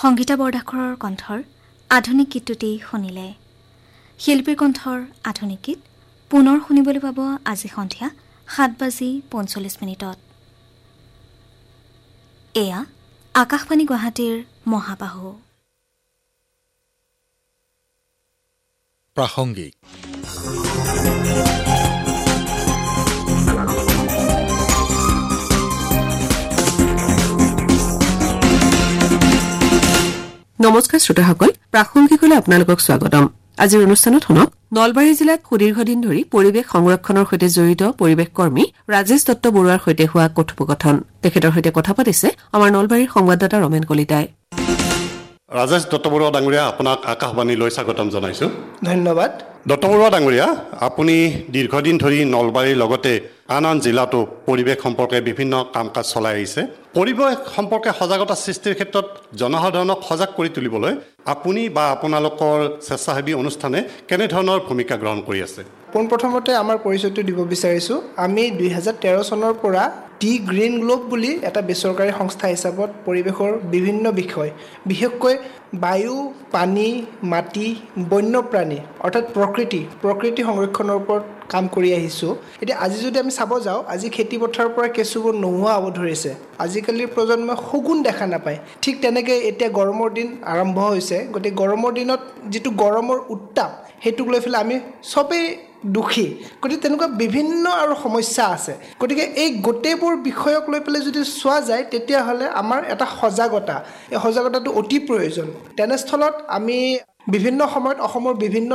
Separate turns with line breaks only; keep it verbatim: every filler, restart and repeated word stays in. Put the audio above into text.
সংগীতা বৰদাসৰৰ কণ্ঠৰ আধুনিক গীতটি শুনিলে। শিল্পীৰ কণ্ঠৰ আধুনিক গীত পুনৰ শুনিবলৈ পাব আজি সন্ধিয়া সাত বাজি পঞ্চল্লিছ মিনিটত। এয়া আকাশবাণী গুৱাহাটীৰ মহাবাহু।
প্ৰাসংগিক
নমস্কাৰ শ্ৰোতাসকল, প্ৰাসংগিকলৈ আপোনালোকক স্বাগতম। আজিৰ অনুষ্ঠানত শুনক নলবাৰী জিলাত সুদীৰ্ঘদিন ধৰি পৰিৱেশ সংৰক্ষণৰ সৈতে জড়িত পৰিৱেশ কৰ্মী ৰাজেশ দত্ত বৰুৱাৰ সৈতে হোৱা কথোপকথন। তেখেতৰ সৈতে কথা পাতিছে আমাৰ নলবাৰীৰ সংবাদদাতা ৰমেন কলিতাই।
ৰাজেশ দত্ত বৰুৱা ডাঙৰীয়া, আপোনাক আকাশবাণীলৈ স্বাগতম জনাইছো।
ধন্যবাদ।
দত্ত বৰুৱা ডাঙৰীয়া, আপুনি দীৰ্ঘদিন ধৰি নলবাৰীৰ লগতে আন আন জিলাতো পৰিৱেশ সম্পৰ্কে বিভিন্ন কাম কাজ চলাই আহিছে। পৰিৱেশ সম্পৰ্কে সজাগতা সৃষ্টিৰ ক্ষেত্ৰত জনসাধাৰণক সজাগ কৰি তুলিবলৈ আপুনি বা আপোনালোকৰ স্বেচ্ছাসেৱী অনুষ্ঠানে কেনেধৰণৰ ভূমিকা গ্ৰহণ কৰি আছে?
পোনপ্ৰথমতে আমাৰ পৰিচয়টো দিব বিচাৰিছোঁ। আমি দুই হাজাৰ তেৰ চনৰ পৰা দি গ্ৰীণ গ্লোব বুলি এটা বেচৰকাৰী সংস্থা হিচাপত পৰিৱেশৰ বিভিন্ন বিষয়, বিশেষকৈ বায়ু, পানী, মাটি, বন্যপ্ৰাণী অৰ্থাৎ প্ৰকৃতি প্ৰকৃতি সংৰক্ষণৰ ওপৰত কাম কৰি আহিছোঁ। এতিয়া আজি যদি আমি চাব যাওঁ, আজি খেতি পথাৰৰ পৰা কেঁচুবোৰ নোহোৱা হ'ব ধৰিছে। আজিকালিৰ প্ৰজন্মই শগুন দেখা নাপায়। ঠিক তেনেকৈ এতিয়া গৰমৰ দিন আৰম্ভ হৈছে। গতিকে গৰমৰ দিনত যিটো গৰমৰ উত্তাপ, সেইটোক লৈ পেলাই আমি চবেই দুখী। গতিকে তেনেকুৱা বিভিন্ন আৰু সমস্যা আছে। গতিকে এই গোটেইবোৰ বিষয়ক লৈ পেলাই যদি চোৱা যায়, তেতিয়াহ'লে আমাৰ এটা সজাগতা, এই সজাগতাটো অতি প্ৰয়োজন। তেনেস্থলত আমি বিভিন্ন সময়ত অসমৰ বিভিন্ন